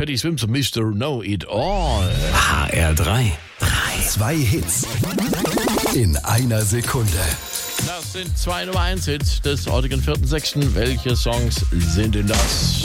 Teddy Swims und Mr. Know-It-All. HR3. 2 Hits in einer Sekunde. Das sind 2 Nummer 1 Hits des heutigen 4.6. Welche Songs sind denn das?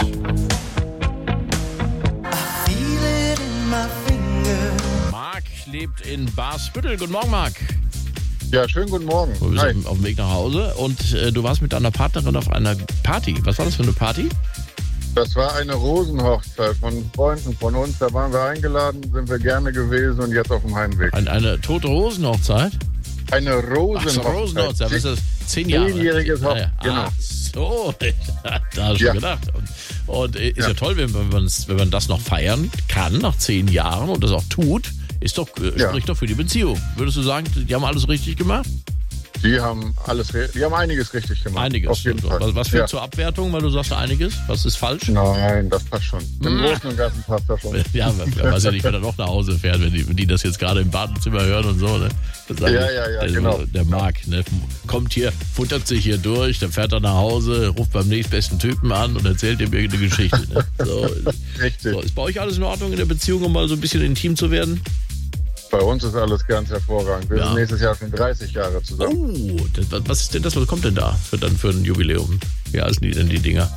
Marc lebt in Barsbüttel. Guten Morgen, Marc. Ja, schönen guten Morgen. Du bist auf dem Weg nach Hause und du warst mit deiner Partnerin auf einer Party. Was war das für eine Party? Das war eine Rosenhochzeit von Freunden von uns. Da waren wir eingeladen, sind wir gerne gewesen und jetzt auf dem Heimweg. Eine tote Rosenhochzeit? Eine Rosenhochzeit. Ach so, Rosenhochzeit. Was ist das? 10 Jahre? 10-jähriges Hochzeit, genau. Ach so, da hast du schon gedacht. Und ist ja toll, wenn man das noch feiern kann, nach 10 Jahren und das auch tut, spricht doch für die Beziehung. Würdest du sagen, die haben alles richtig gemacht? Die haben einiges richtig gemacht. Einiges. Auf jeden Fall. Was führt zur Abwertung, weil du sagst einiges? Was ist falsch? Nein, das passt schon. Im Großen und Ganzen passt das schon. Ja, man weiß ja nicht, wenn er noch nach Hause fährt, wenn die das jetzt gerade im Badezimmer hören und so. Ne? Genau. Der Marc, ne? Kommt hier, futtert sich hier durch, dann fährt er nach Hause, ruft beim nächstbesten Typen an und erzählt ihm irgendeine Geschichte. Ne? So, richtig. So, ist bei euch alles in Ordnung in der Beziehung, um mal so ein bisschen intim zu werden? Bei uns ist alles ganz hervorragend. Wir sind nächstes Jahr schon 30 Jahre zusammen. Oh, was ist denn das? Was kommt denn da für ein Jubiläum? Wie heißen die denn, die Dinger?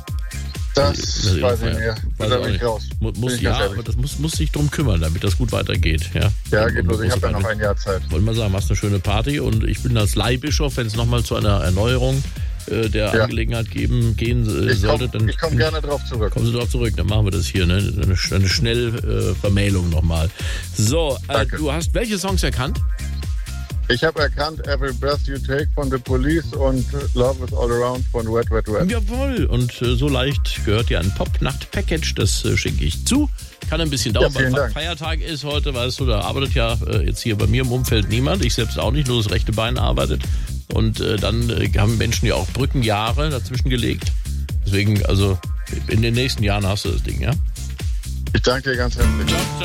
Das weiß ich nicht. Da bin ich raus. Aber das muss sich drum kümmern, damit das gut weitergeht. Ja, geht los. Ich habe ja noch ein Jahr Zeit. Wollen wir sagen, machst eine schöne Party und ich bin als Leihbischof, wenn es nochmal zu einer Erneuerung der Angelegenheit gehen sollte, dann... Ich komme gerne drauf zurück. Kommen Sie drauf zurück, dann machen wir das hier, ne? Eine Schnellvermählung nochmal. So, du hast welche Songs erkannt? Ich habe erkannt Every Breath You Take von The Police und Love Is All Around von Wet Wet Wet. Jawohl, und so leicht gehört dir ein Pop-Nacht-Package, das schicke ich zu. Kann ein bisschen dauern, weil Feiertag ist heute, weißt du, da arbeitet ja jetzt hier bei mir im Umfeld niemand, ich selbst auch nicht, nur das rechte Bein arbeitet. Und dann haben Menschen ja auch Brückenjahre dazwischen gelegt. Deswegen, also in den nächsten Jahren hast du das Ding, ja? Ich danke dir ganz herzlich.